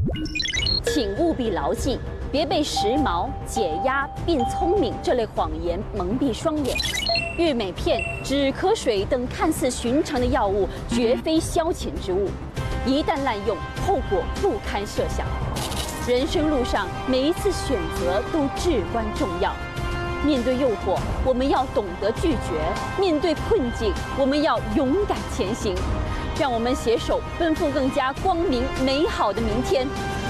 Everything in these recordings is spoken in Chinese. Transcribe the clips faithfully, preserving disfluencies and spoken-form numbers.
请务必牢记，别被时髦、解压并聪明这类谎言蒙蔽双眼。悦美片、止咳水等看似寻常的药物，绝非消遣之物，一旦滥用，后果不堪设想。人生路上，每一次选择都至关重要。面对诱惑，我们要懂得拒绝；面对困境，我们要勇敢前行。让我们携手奔赴更加光明美好的明天。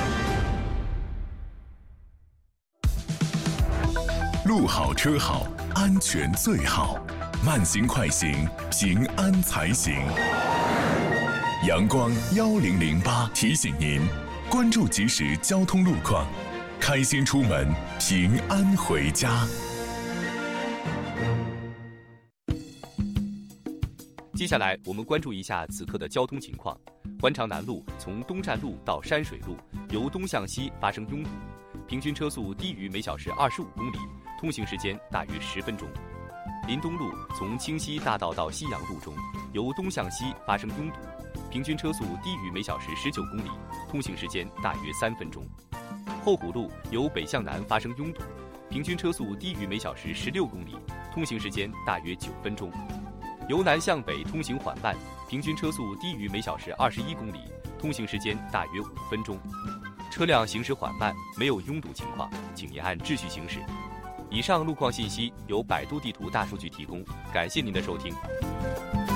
路好车好，安全最好。慢行快行，平安才行。阳光幺零零八提醒您，关注即时交通路况，开心出门，平安回家。 接下来我们关注一下此刻的交通情况。环长南路从东站路到山水路，由东向西发生拥堵，平均车速低于每小时二十五公里，通行时间大约十分钟。林东路从清溪大道到西洋路中，由东向西发生拥堵，平均车速低于每小时十九公里，通行时间大约三分钟。后湖路由北向南发生拥堵，平均车速低于每小时十六公里，通行时间大约九分钟。由南向北通行缓慢，平均车速低于每小时二十一公里，通行时间大约五分钟。车辆行驶缓慢，没有拥堵情况，请您按秩序行驶。以上路况信息由百度地图大数据提供，感谢您的收听。